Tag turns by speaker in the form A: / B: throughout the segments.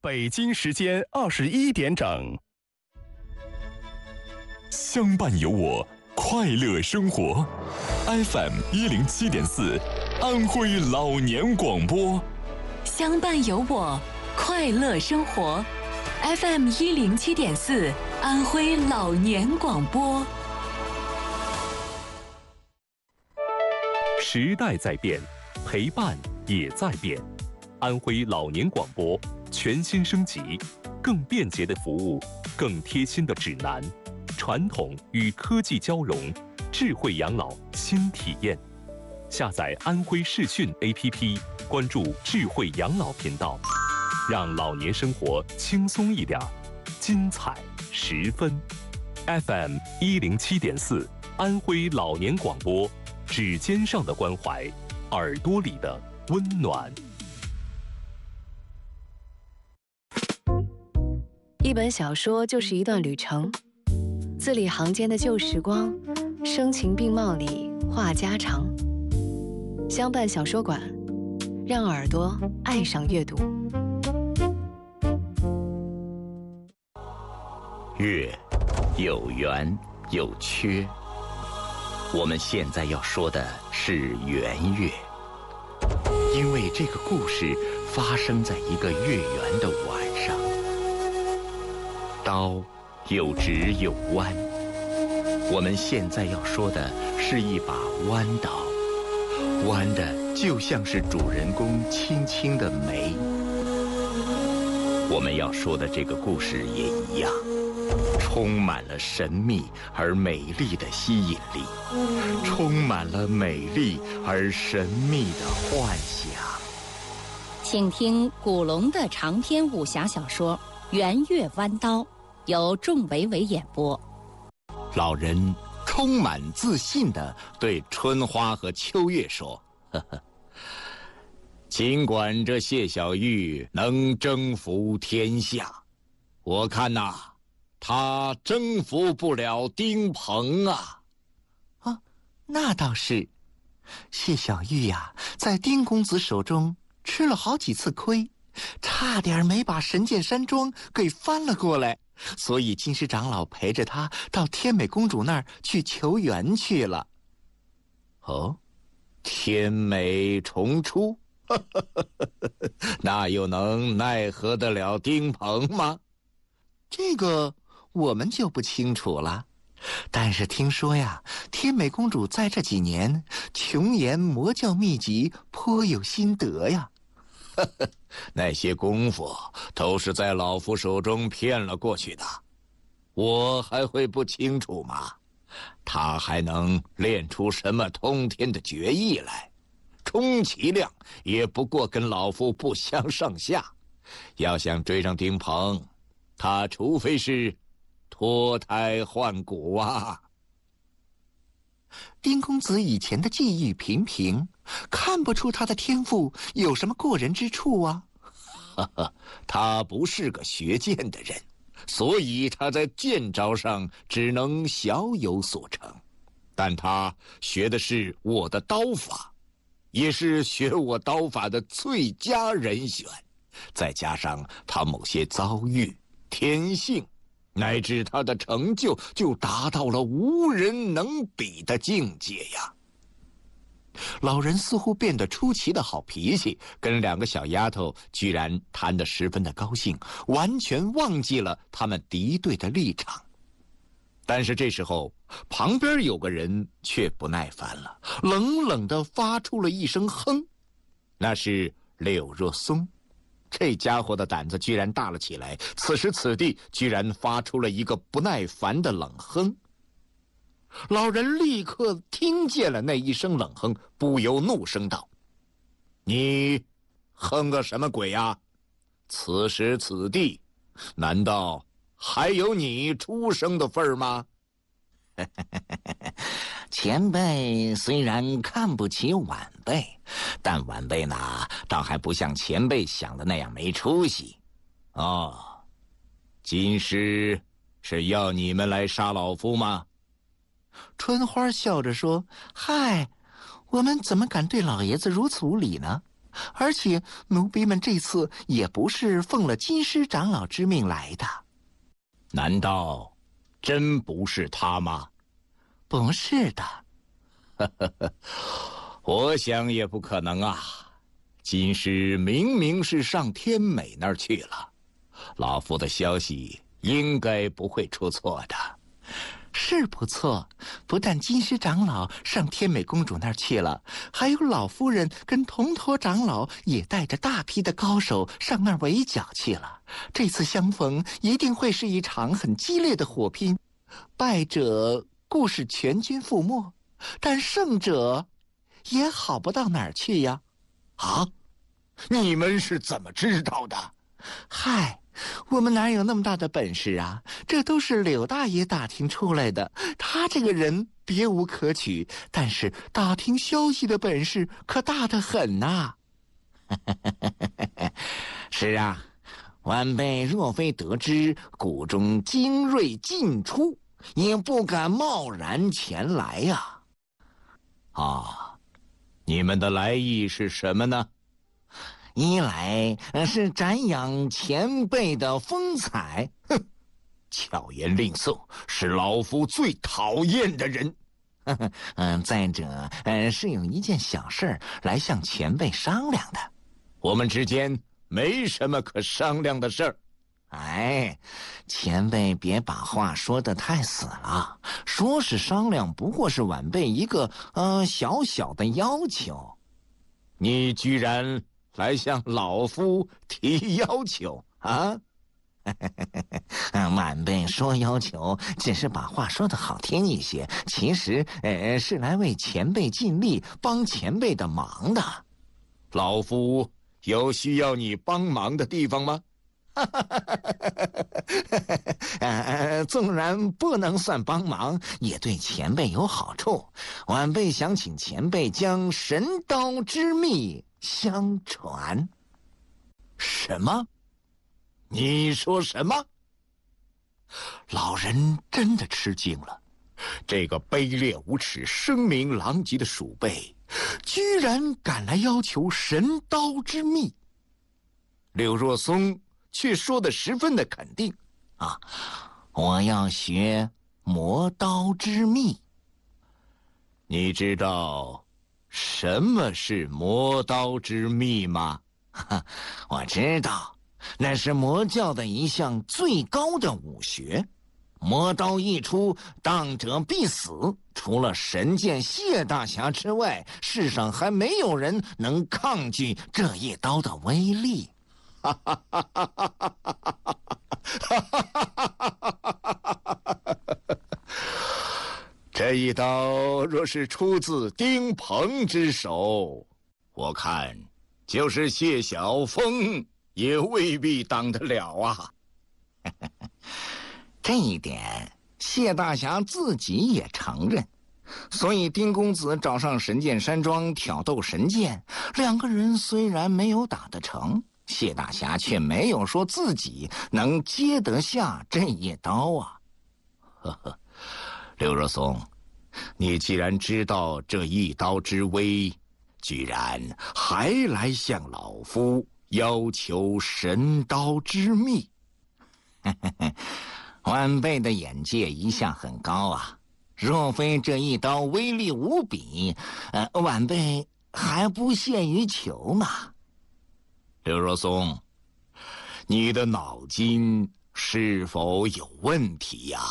A: 北京时间21点整。
B: 相伴有我，快乐生活。FM 107.4，安徽老年广播。
C: 相伴有我，快乐生活。FM 107.4，安徽老年广播。
D: 时代在变，陪伴也在变。安徽老年广播全新升级，更便捷的服务，更贴心的指南，传统与科技交融，智慧养老新体验。下载安徽视讯 APP， 关注智慧养老频道，让老年生活轻松一点，精彩十分。FM 107.4，安徽老年广播，指尖上的关怀，耳朵里的温暖。
E: 一本小说就是一段旅程，字里行间的旧时光，声情并茂里话家常。相伴小说馆，让耳朵爱上阅读。
F: 月有圆有缺，我们现在要说的是圆月，因为这个故事发生在一个月圆的晚上。刀有直有弯，我们现在要说的是一把弯刀，弯的就像是主人公轻轻的眉。我们要说的这个故事也一样，充满了神秘而美丽的吸引力，充满了美丽而神秘的幻想。
G: 请听古龙的长篇武侠小说《圆月弯刀》，由仲维维演播。
F: 老人充满自信地对春花和秋月说：“呵呵，尽管这谢小玉能征服天下，我看呐，他征服不了丁鹏啊。”
H: 那倒是，谢小玉呀，在丁公子手中吃了好几次亏，差点没把神剑山庄给翻了过来，所以金狮长老陪着他到天美公主那儿去求援去了。
F: 哦，天美重出，那又能奈何得了丁鹏吗？
H: 这个我们就不清楚了。但是听说呀，天美公主在这几年穷研魔教秘籍，颇有心得呀。
F: 那些功夫都是在老夫手中骗了过去的，我还会不清楚吗？他还能练出什么通天的绝艺来？充其量也不过跟老夫不相上下。要想追上丁鹏，他除非是脱胎换骨啊。
H: 丁公子以前的技艺平平，看不出他的天赋有什么过人之处啊。
F: 他不是个学剑的人，所以他在剑招上只能小有所成。但他学的是我的刀法，也是学我刀法的最佳人选。再加上他某些遭遇、天性，乃至他的成就，就达到了无人能比的境界呀。
H: 老人似乎变得出奇的好脾气，跟两个小丫头居然谈得十分的高兴，完全忘记了他们敌对的立场。
F: 但是这时候，旁边有个人却不耐烦了，
H: 冷冷地发出了一声哼。
F: 那是柳若松。这家伙的胆子居然大了起来，此时此地居然发出了一个不耐烦的冷哼。
H: 老人立刻听见了那一声冷哼，不由怒声道：“
F: 你哼个什么鬼呀？此时此地，难道还有你出声的份儿吗？”
H: 前辈虽然看不起晚辈，但晚辈呢，倒还不像前辈想的那样没出息。
F: 哦，金狮是要你们来杀老夫吗？
H: 春花笑着说：“嗨，我们怎么敢对老爷子如此无礼呢？ 而且奴婢们这次也不是奉了金狮长老之命来的。
F: 难道真不是他吗？
H: 不是的。
F: 我想也不可能啊。金狮明明是上天美那儿去了，老夫的消息应该不会出错的。
H: 是不错，不但金狮长老上天美公主那儿去了，还有老夫人跟铜驼长老也带着大批的高手上那儿围剿去了。这次相逢一定会是一场很激烈的火拼，败者固是全军覆没，但胜者也好不到哪儿去呀。
F: 啊，你们是怎么知道的？
H: 嗨，我们哪有那么大的本事啊？这都是柳大爷打听出来的。他这个人别无可取，但是打听消息的本事可大得很呐。
F: 是啊，晚辈若非得知谷中精锐尽出，也不敢贸然前来呀。啊，你们的来意是什么呢？
H: 一来是瞻仰前辈的风采，
F: 哼，巧言令色是老夫最讨厌的人。
H: 再者，是有一件小事来向前辈商量的。
F: 我们之间没什么可商量的事儿。
H: 哎，前辈别把话说得太死了，说是商量，不过是晚辈一个小小的要求。
F: 你居然来向老夫提要求啊？
H: 晚辈说要求，只是把话说得好听一些，其实是来为前辈尽力，帮前辈的忙的。
F: 老夫有需要你帮忙的地方吗？
H: 纵然不能算帮忙，也对前辈有好处。晚辈想请前辈将神刀之秘相传。
F: 什么？你说什么？
H: 老人真的吃惊了，
F: 这个卑劣无耻、声名狼藉的鼠辈，
H: 居然敢来要求神刀之秘。
F: 柳若松却说得十分的肯定
H: 啊！我要学魔刀之秘。
F: 你知道什么是魔刀之秘吗？
H: 我知道，那是魔教的一项最高的武学。魔刀一出，当者必死。除了神剑谢大侠之外，世上还没有人能抗拒这一刀的威力。
F: 这一刀若是出自丁鹏之手，我看就是谢晓峰也未必挡得了啊。
H: 这一点谢大侠自己也承认，所以丁公子找上神剑山庄挑逗神剑，两个人虽然没有打得成，谢大侠却没有说自己能接得下这一刀啊。
F: 呵呵，刘若松，你既然知道这一刀之威，居然还来向老夫要求神刀之秘。
H: 晚辈的眼界一向很高啊，若非这一刀威力无比，晚辈还不屑于求嘛。
F: 刘若松，你的脑筋是否有问题呀？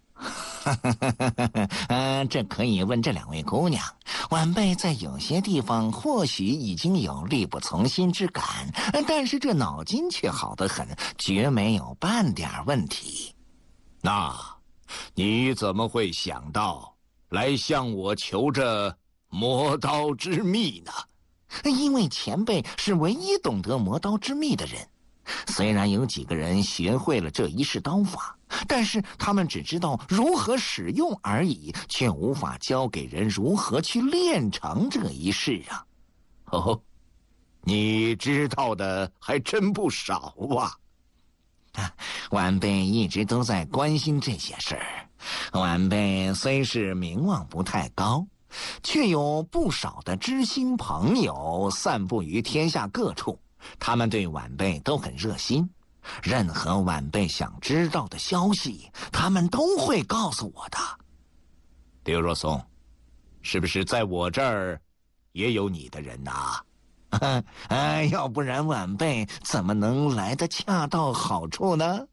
H: 这可以问这两位姑娘。晚辈在有些地方或许已经有力不从心之感，但是这脑筋却好得很，绝没有半点问题。
F: 那你怎么会想到来向我求这魔刀之秘呢？
H: 因为前辈是唯一懂得魔刀之秘的人。虽然有几个人学会了这一式刀法，但是他们只知道如何使用而已，却无法教给人如何去练成这一式啊。
F: 哦，你知道的还真不少啊。
H: 晚辈一直都在关心这些事儿。晚辈虽是名望不太高，
F: 却有不少的知心朋友散布于天下各处，他们对晚辈都很热心，任何晚辈想知道的消息，他们都会告诉我的。刘若松，是不是在我这儿也有你的人呐？要不然晚辈怎么能来得恰到好处呢？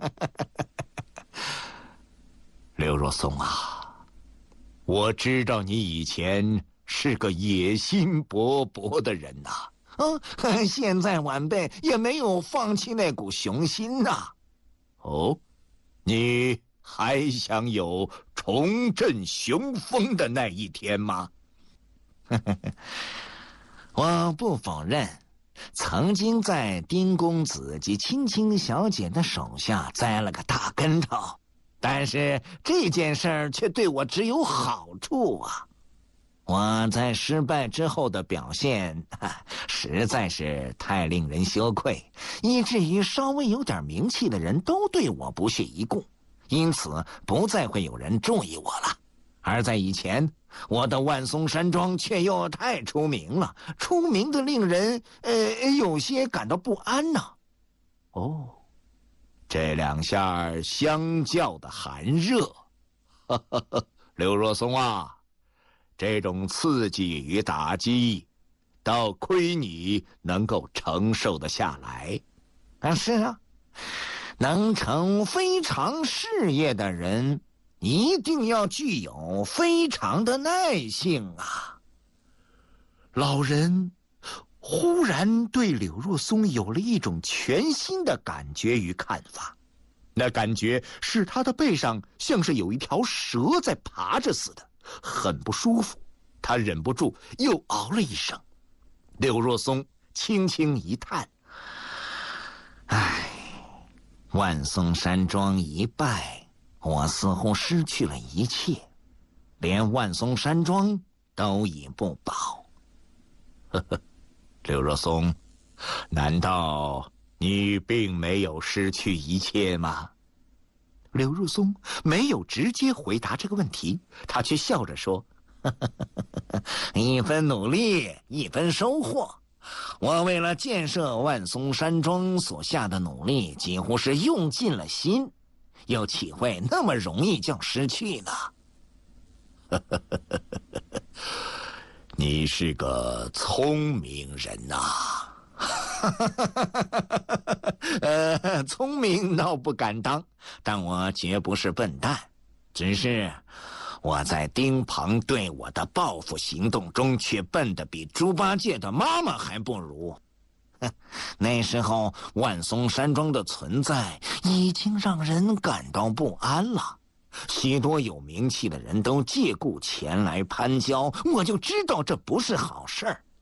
F: 刘若松啊，我知道你以前是个野心勃勃的人呐，现在晚辈也没有放弃那股雄心呐。哦，你还想有重振雄风的那一天吗？我不否认，曾经在丁公子及青青小姐的手下栽了个大跟头，但是这件事儿却对我只有好处啊。我在失败之后的表现实在是太令人羞愧，以至于稍微有点名气的人都对我不屑一顾，因此不再会有人注意我了。而在以前，我的万松山庄却又太出名了，出名的令人有些感到不安呐。哦，这两下相较的寒热，刘若松啊，这种刺激与打击，倒亏你能够承受得下来。是啊，能成非常事业的人，一定要具有非常的耐性啊！老人忽然对柳若松有了一种全新的感觉与看法，那感觉使他的背上像是有一条蛇在爬着似的，很不舒服。他忍不住又嗷了一声。柳若松轻轻一叹：“唉，万松山庄一败，我似乎失去了一切，连万松山庄都已不保。”呵呵，刘若松，难道你并没有失去一切吗？刘若松没有直接回答这个问题，他却笑着说：“一分努力，一分收获。我为了建设万松山庄所下的努力，几乎是用尽了心。又岂会那么容易就失去呢？你是个聪明人呐！聪明倒不敢当，但我绝不是笨蛋，只是我在丁鹏对我的报复行动中，却笨得比猪八戒的妈妈还不如。那时候万松山庄的存在已经让人感到不安了，许多有名气的人都借故前来攀交，我就知道这不是好事儿。